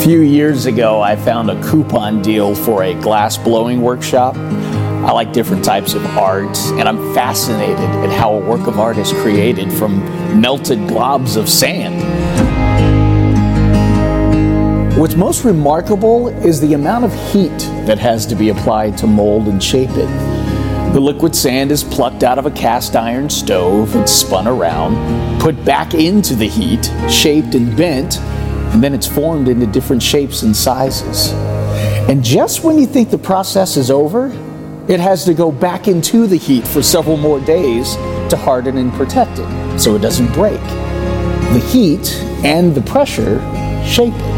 few years ago, I found a coupon deal for a glass blowing workshop. I like different types of art, and I'm fascinated at how a work of art is created from melted globs of sand. What's most remarkable is the amount of heat that has to be applied to mold and shape it. The liquid sand is plucked out of a cast iron stove and spun around, put back into the heat, shaped and bent, and then it's formed into different shapes and sizes. And just when you think the process is over, it has to go back into the heat for several more days to harden and protect it so it doesn't break. The heat and the pressure shape it.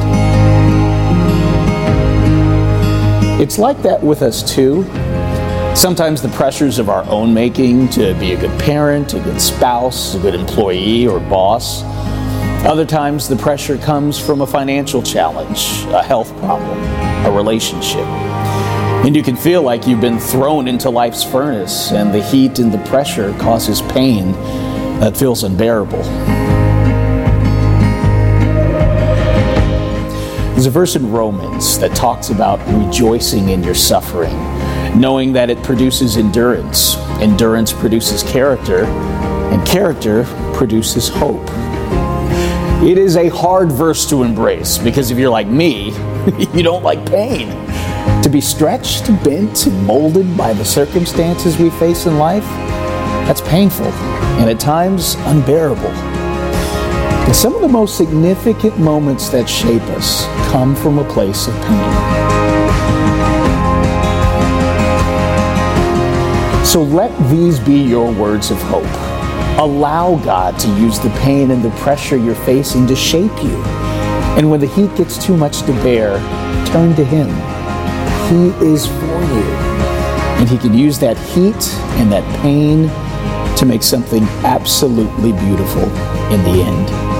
It's like that with us too. Sometimes the pressures of our own making to be a good parent, a good spouse, a good employee or boss. Other times the pressure comes from a financial challenge, a health problem, a relationship. And you can feel like you've been thrown into life's furnace, and the heat and the pressure causes pain that feels unbearable. There's a verse in Romans that talks about rejoicing in your suffering, knowing that it produces endurance. Endurance produces character, and character produces hope. It is a hard verse to embrace because if you're like me, you don't like pain. To be stretched, bent, and molded by the circumstances we face in life, that's painful and at times unbearable. But some of the most significant moments that shape us come from a place of pain. So let these be your words of hope. Allow God to use the pain and the pressure you're facing to shape you. And when the heat gets too much to bear, turn to Him. He is for you. And He can use that heat and that pain to make something absolutely beautiful in the end.